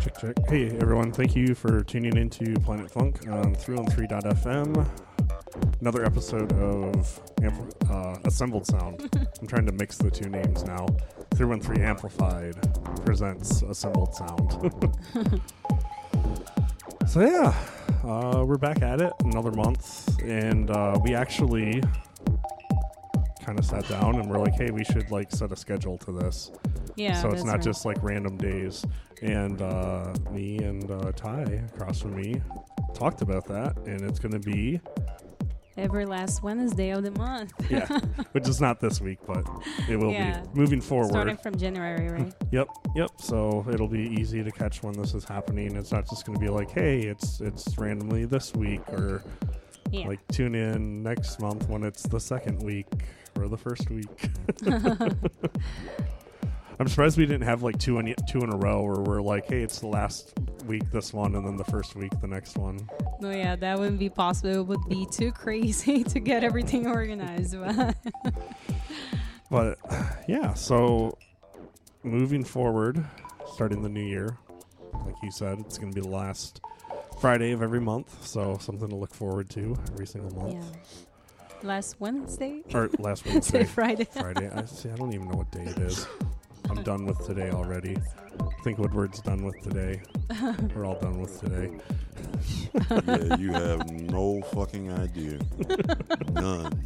Check. Hey everyone, thank you for tuning into Planet Funk on 313.fm. Another episode of Assembled Sound. I'm trying to mix the two names now. 313 Amplified presents Assembled Sound. So yeah, we're back at it another month, and we actually kind of sat down and we're like, hey, we should like set a schedule to this. Yeah. So it's not just like random days. And me and Ty across from me talked about that, and it's going to be every last Wednesday of the month. Yeah, which is not this week, but it will be moving forward. Starting from January, right? Yep. So it'll be easy to catch when this is happening. It's not just going to be like, hey, it's randomly this week, or like tune in next month when it's the second week or the first week. I'm surprised we didn't have like two in a row where we're like, hey, it's the last week this one and then the first week the next one. No, yeah, that wouldn't be possible. It would be too crazy to get everything organized. But yeah, so moving forward, starting the new year, like you said, it's going to be the last Friday of every month, so something to look forward to every single month. Yeah. Last Wednesday? Or last Wednesday. Friday. I don't even know what day it is. I'm done with today already. I think Woodward's done with today. We're all done with today. Yeah, you have no fucking idea. None.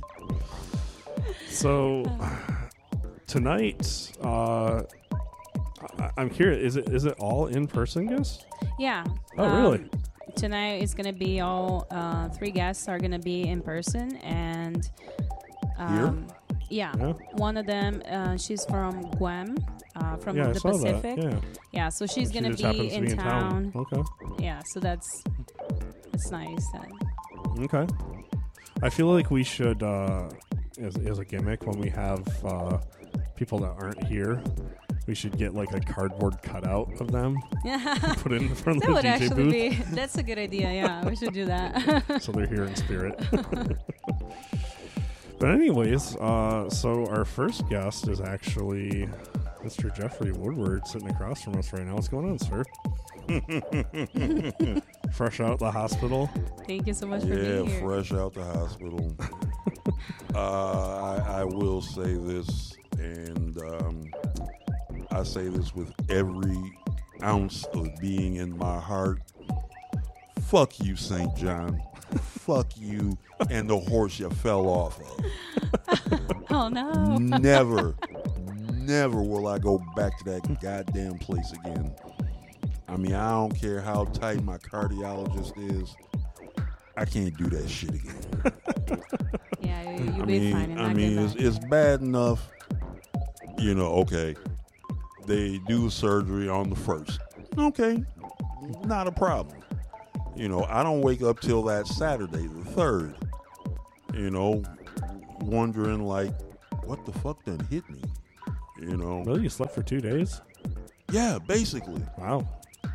So tonight, I'm curious. Is it all in person, guys? Yeah. Oh, really? Tonight it's gonna be all 3 guests are gonna be in person, and here. Yeah, one of them, she's from Guam, from the Pacific. Yeah, so she's going to be in town. Okay. Yeah, so that's nice. Okay. I feel like we should, as a gimmick, when we have people that aren't here, we should get like a cardboard cutout of them. Put it in front of the DJ booth. That would actually be, that's a good idea, yeah. We should do that. So they're here in spirit. But anyways, so our first guest is actually Mr. Jeffrey Woodward sitting across from us right now. What's going on, sir? Fresh out the hospital. Thank you so much for being here. Yeah, fresh out the hospital. I will say this, and I say this with every ounce of being in my heart. Fuck you, St. John. Fuck you and the horse you fell off of. Oh, no. Never will I go back to that goddamn place again. I mean, I don't care how tight my cardiologist is. I can't do that shit again. Yeah, you'll be fine. I mean, it's bad enough, okay, they do surgery on the 1st. Okay, not a problem. I don't wake up till that Saturday, the 3rd, wondering like, what the fuck done hit me? Really? You slept for 2 days? Yeah, basically. Wow.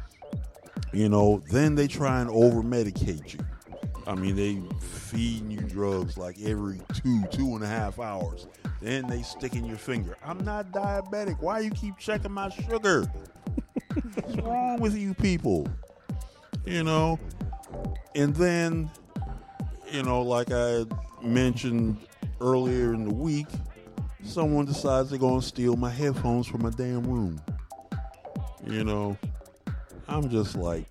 Then they try and over-medicate you. I mean, they feeding you drugs like every 2.5 hours. Then they stick in your finger. I'm not diabetic. Why you keep checking my sugar? What's wrong with you people? And then, like I mentioned earlier in the week, someone decides they're going to steal my headphones from my damn room. I'm just like,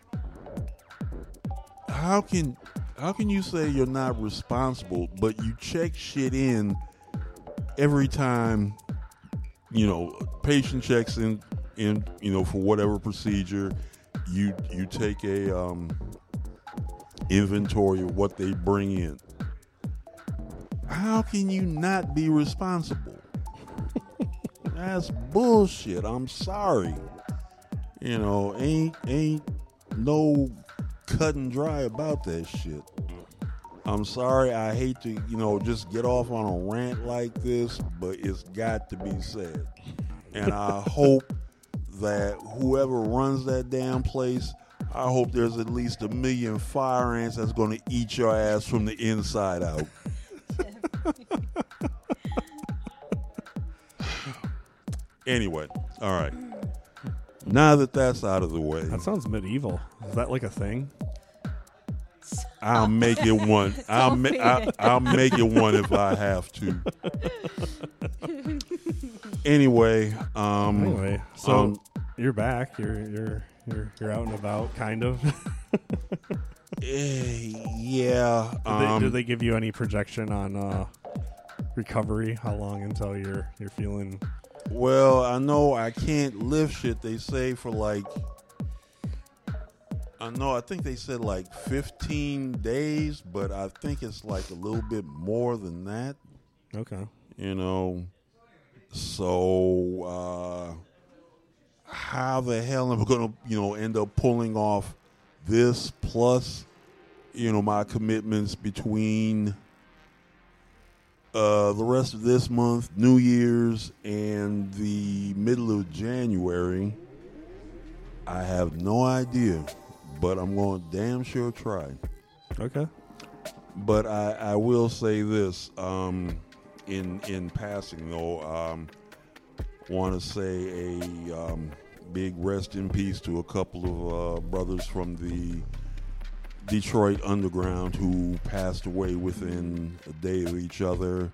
how can you say you're not responsible, but you check shit in every time, patient checks in, for whatever procedure, you take a inventory of what they bring in. How can you not be responsible? That's bullshit. I'm sorry. Ain't no cut and dry about that shit. I'm sorry. I hate to, just get off on a rant like this, but it's got to be said. And I hope that whoever runs that damn place, I hope there's at least 1 million fire ants that's going to eat your ass from the inside out. Anyway, all right. Now that that's out of the way, that sounds medieval. Is that like a thing? I'll make it one. I'll make it one if I have to. Anyway, so you're back. You're out and about, kind of. Yeah. Did they give you any projection on recovery? How long until you're feeling? Well, I know I can't lift shit. They say for like, I think they said like 15 days, but I think it's like a little bit more than that. Okay. So how the hell am I going to, end up pulling off this plus, my commitments between the rest of this month, New Year's, and the middle of January? I have no idea, but I'm going to damn sure try. Okay. But I will say this, in passing though, want to say a big rest in peace to a couple of brothers from the Detroit Underground who passed away within a day of each other.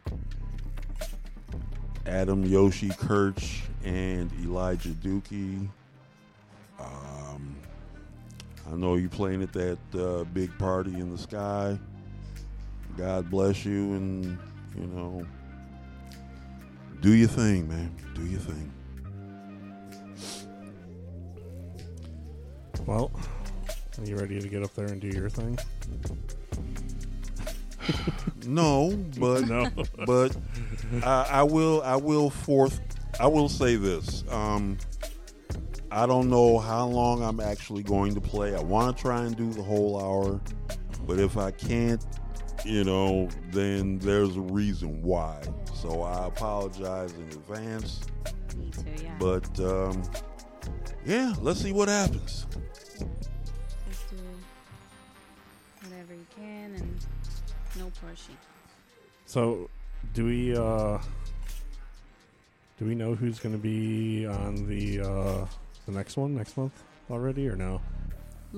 Adam Yoshi Kirch and Elijah Dookie. I know you playing at that big party in the sky. God bless you, and do your thing, man. Do your thing. Well, are you ready to get up there and do your thing? No, but but I will say this. I don't know how long I'm actually going to play. I want to try and do the whole hour, but if I can't, then there's a reason why. So I apologize in advance. Me too, yeah. But yeah, let's see what happens. Just do whatever you can and no pushing. So, do we know who's going to be on the next one next month already, or no? Loading ...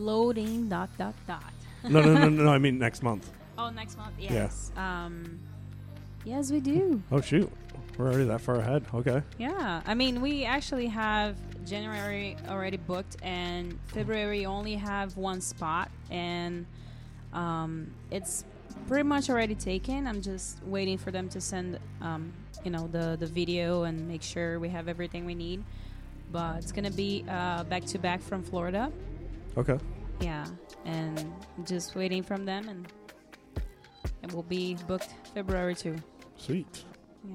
No. I mean next month. Oh, next month. Yes. Yeah. Yes, we do. Oh shoot, we're already that far ahead. Okay. Yeah, I mean, we actually have January already booked, and February only have one spot, and it's pretty much already taken. I'm just waiting for them to send the video and make sure we have everything we need. But it's gonna be back to back from Florida. Okay. Yeah, and just waiting from them, and it will be booked February too. Sweet. Yeah.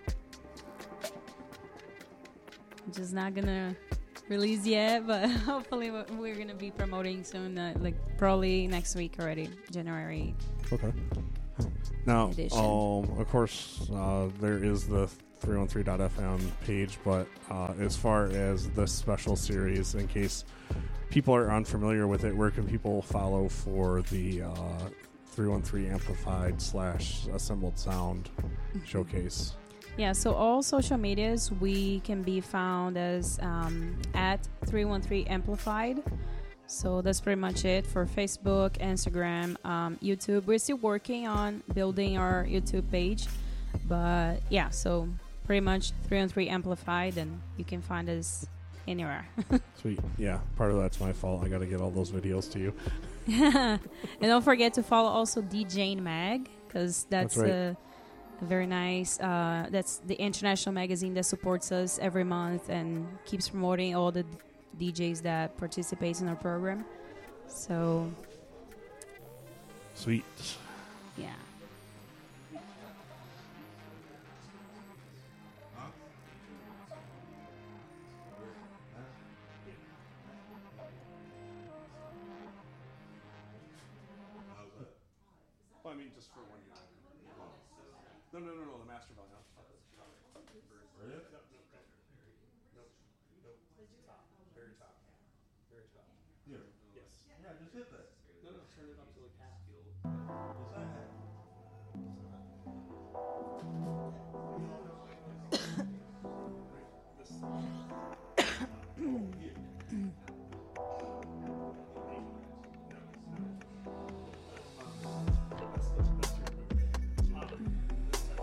I'm just not gonna release yet, but hopefully we're gonna be promoting soon, probably next week already, January. Okay. Now, of course, there is the 313.fm page, but as far as this special series, in case people are unfamiliar with it, where can people follow for the 313 Amplified / Assembled Sound showcase? Yeah, so all social medias, we can be found as at 313 Amplified. So that's pretty much it for Facebook, Instagram, YouTube. We're still working on building our YouTube page. But yeah, so pretty much 313 Amplified, and you can find us anywhere. Sweet. Yeah, part of that's my fault. I got to get all those videos to you. And don't forget to follow also DJ Mag, because that's right. a very nice, that's the international magazine that supports us every month and keeps promoting all the DJs that participates in our program. So sweet. Yeah. I mean, just for 1 year. No, the master volume. Very top. Here. Yes. Yeah, just hit that. No, turn it up to like half.